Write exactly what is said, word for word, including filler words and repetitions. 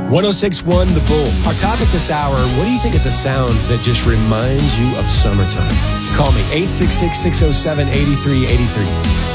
one oh six point one The Bull. Our topic this hour, what do you think is a sound that just reminds you of summertime? Call me, eight six six, six oh seven, eight three eight three.